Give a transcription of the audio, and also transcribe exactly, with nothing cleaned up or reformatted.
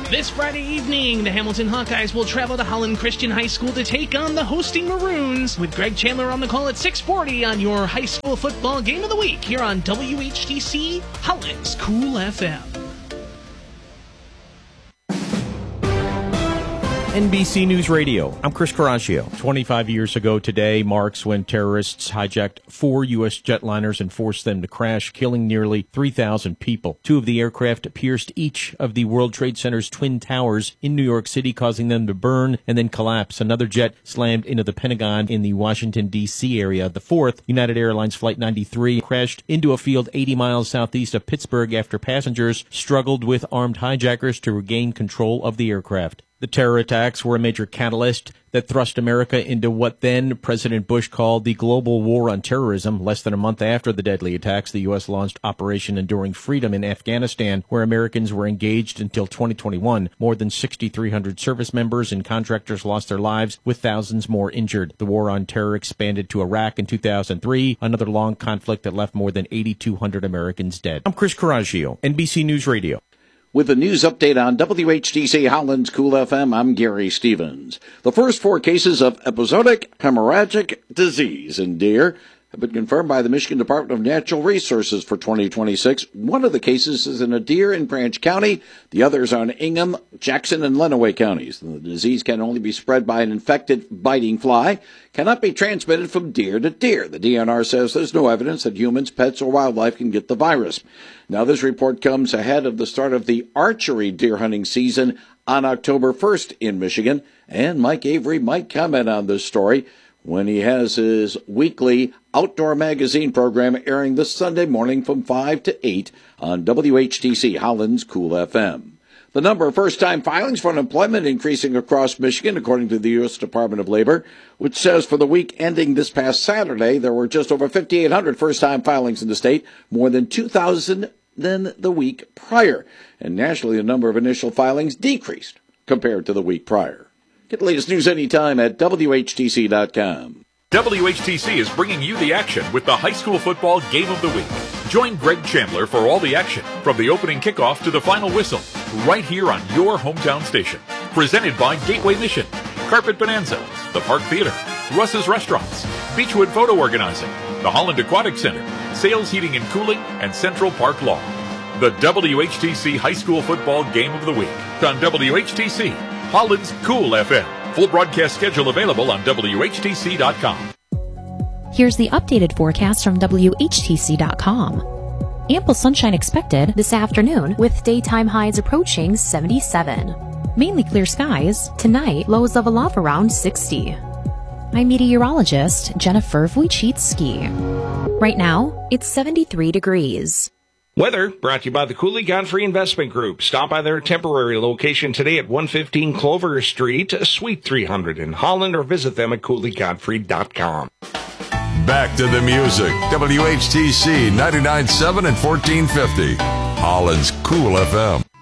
This Friday evening, the Hamilton Hawkeyes will travel to Holland Christian High School to take on the hosting Maroons, with Greg Chandler on the call at six forty on your high school football game of the week here on W H T C, Holland's Cool F M. N B C News Radio, I'm Chris Coraggio. twenty-five years ago today marks when terrorists hijacked four U S jetliners and forced them to crash, killing nearly three thousand people. Two of the aircraft pierced each of the World Trade Center's twin towers in New York City, causing them to burn and then collapse. Another jet slammed into the Pentagon in the Washington, D C area. The fourth, United Airlines Flight ninety-three, crashed into a field eighty miles southeast of Pittsburgh after passengers struggled with armed hijackers to regain control of the aircraft. The terror attacks were a major catalyst that thrust America into what then President Bush called the global war on terrorism. Less than a month after the deadly attacks, the U S launched Operation Enduring Freedom in Afghanistan, where Americans were engaged until twenty twenty-one. More than six thousand three hundred service members and contractors lost their lives, with thousands more injured. The war on terror expanded to Iraq in two thousand three, another long conflict that left more than eight thousand two hundred Americans dead. I'm Chris Coraggio, N B C News Radio. With a news update on W H T C Holland's Cool F M, I'm Gary Stevens. The first four cases of episodic hemorrhagic disease in deer have been confirmed by the Michigan Department of Natural Resources for twenty twenty-six. One of the cases is in a deer in Branch County. The others are in Ingham, Jackson, and Lenawee counties. The disease can only be spread by an infected biting fly, cannot be transmitted from deer to deer. The D N R says there's no evidence that humans, pets, or wildlife can get the virus. Now, this report comes ahead of the start of the archery deer hunting season on October first in Michigan, and Mike Avery might comment on this story when he has his weekly outdoor magazine program airing this Sunday morning from five to eight on W H T C Holland's Cool F M. The number of first-time filings for unemployment increasing across Michigan, according to the U S Department of Labor, which says for the week ending this past Saturday, there were just over five thousand eight hundred first-time filings in the state, more than two thousand than the week prior. And nationally, the number of initial filings decreased compared to the week prior. Get the latest news anytime at W H T C dot com. W H T C is bringing you the action with the high school football game of the week. Join Greg Chandler for all the action, from the opening kickoff to the final whistle, right here on your hometown station. Presented by Gateway Mission, Carpet Bonanza, the Park Theater, Russ's Restaurants, Beechwood Photo Organizing, the Holland Aquatic Center, Sales Heating and Cooling, and Central Park Law. The W H T C High School Football Game of the Week on W H T C, Holland's Cool F M. Full broadcast schedule available on W H T C dot com. Here's the updated forecast from W H T C dot com. Ample sunshine expected this afternoon, with daytime highs approaching seventy-seven. Mainly clear skies. Tonight, lows level off around sixty. I'm meteorologist Jennifer Wojcicki. Right now, it's seventy-three degrees. Weather brought to you by the Cooley Godfrey Investment Group. Stop by their temporary location today at one fifteen Clover Street, Suite three hundred in Holland, or visit them at Cooley Godfrey dot com. Back to the music. W H T C ninety-nine point seven and fourteen fifty. Holland's Cool F M.